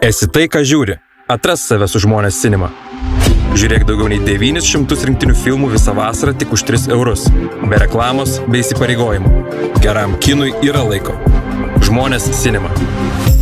Esi tai, ką žiūri. Atras save su Žmonės Cinema. Žiūrėk daugiau nei 900 rinktinių filmų visą vasarą tik už 3 eurus. Be reklamos, be įsipareigojimų. Geram kinui yra laiko. Žmonės Cinema.